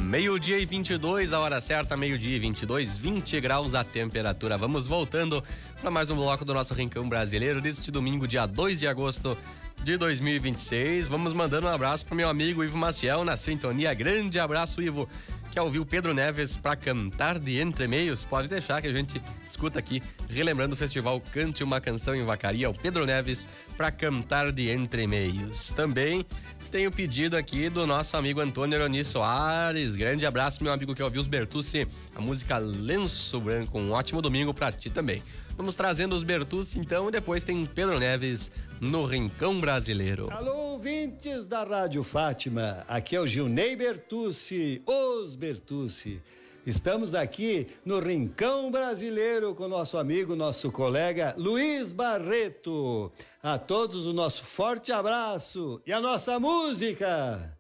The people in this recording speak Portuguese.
Meio-dia e 22, a hora certa, meio-dia e 22, 20 graus a temperatura. Vamos voltando para mais um bloco do nosso Rincão Brasileiro deste domingo, dia 2 de agosto de 2026. Vamos mandando um abraço pro meu amigo Ivo Maciel na sintonia. Grande abraço, Ivo. Quer ouvir o Pedro Neves para cantar de Entre Meios? Pode deixar que a gente escuta aqui, relembrando o festival Cante uma Canção em Vacaria, o Pedro Neves para cantar de Entre Meios. Também tem o pedido aqui do nosso amigo Antônio Eroni Soares. Grande abraço, meu amigo que ouviu os Bertucci, a música Lenço Branco. Um ótimo domingo pra ti também. Vamos trazendo os Bertucci então, e depois tem Pedro Neves no Rincão Brasileiro. Alô, ouvintes da Rádio Fátima, aqui é o Gilney Bertucci, os Bertucci. Estamos aqui no Rincão Brasileiro com nosso amigo, nosso colega Luiz Barreto. A todos o nosso forte abraço e a nossa música.